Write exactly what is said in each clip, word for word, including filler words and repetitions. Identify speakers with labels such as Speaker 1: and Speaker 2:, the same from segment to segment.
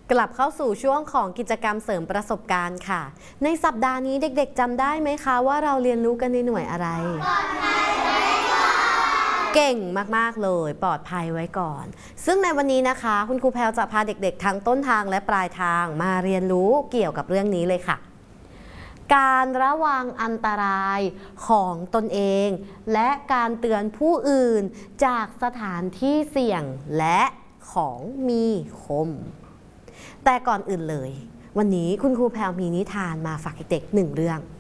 Speaker 1: กลับเข้าสู่ช่วงของกิจกรรมเสริมประสบการณ์ค่ะในสัปดาห์นี้เด็กๆจำได้ไหมคะว่าเราเรียนรู้กันในหน่วยอะไรเก่งมากๆเลยปลอดภัยไว้ก่อนซึ่งในวันนี้นะคะคุณครูแพรวจะพาเด็กๆทั้งต้นทางและปลายทางมาเรียนรู้เกี่ยวกับเรื่องนี้เลยค่ะการระวังอันตรายของตนเองและการเตือนผู้อื่นจากสถานที่เสี่ยงและของมีคมแต่ก่อนอื่นเลยวันนี้คุณครูแพรวมีนิทานมาฝากเด็กๆหนึ่งเรื่อง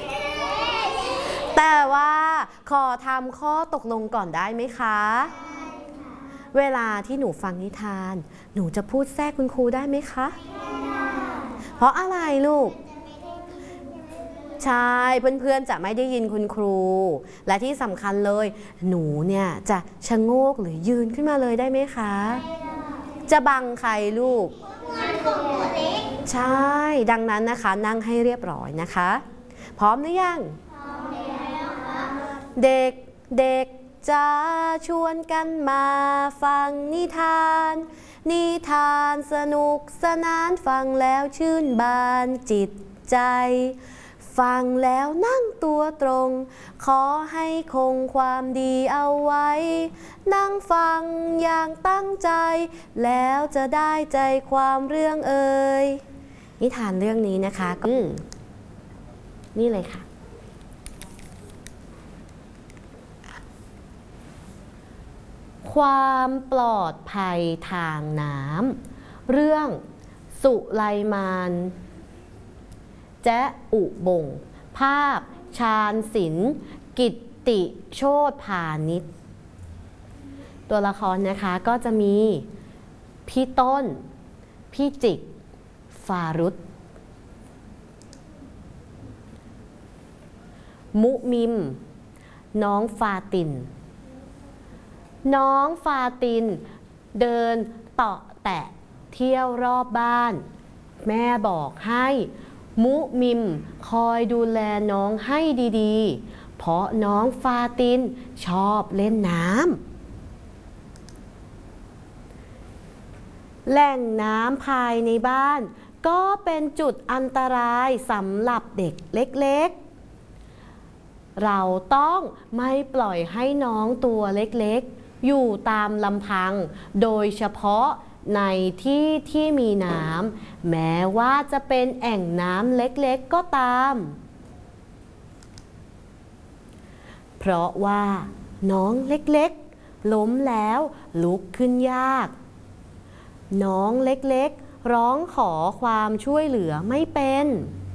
Speaker 1: แต่ว่าขอทำข้อตกลงก่อนได้ไหมคะเวลาที่หนูฟังนิทานหนูจะพูดแทรกคุณครูได้ไหมคะเพราะอะไรลูกใช่เพื่อนๆจะไม่ได้ยินคุณครูและที่สำคัญเลยหนูเนี่ยจะชะโงกหรือยืนขึ้นมาเลยได้ไหมคะจะบังใครลูกใช่ดังนั้นนะคะนั่งให้เรียบร้อยนะคะพร้อมหรือยังเด็กเด็กจะชวนกันมาฟังนิทานนิทานสนุกสนานฟังแล้วชื่นบานจิตใจฟังแล้วนั่งตัวตรงขอให้คงความดีเอาไว้นั่งฟังอย่างตั้งใจแล้วจะได้ใจความเรื่องเอ่ยนิทานเรื่องนี้นะคะก็นี่เลยค่ะความปลอดภัยทางน้ำเรื่องสุไลมานแจ๊อุบงภาพชาญศิลป์กิตติโชติพานิชตัวละครนะคะก็จะมีพี่ต้นพี่จิกฟารุตมุมิมน้องฟาตินน้องฟาตินเดินเตาะแตะเที่ยวรอบบ้านแม่บอกให้มุมิมคอยดูแลน้องให้ดีๆเพราะน้องฟาตินชอบเล่นน้ำแหล่งน้ำภายในบ้านก็เป็นจุดอันตรายสำหรับเด็กเล็กๆเราต้องไม่ปล่อยให้น้องตัวเล็กๆอยู่ตามลำพังโดยเฉพาะในที่ที่มีน้ำแม้ว่าจะเป็นแอ่งน้ำเล็กๆก็ตามเพราะว่าน้องเล็กๆล้มแล้วลุกขึ้นยากน้องเล็กๆร้องขอความช่วยเหลือไม่เป็น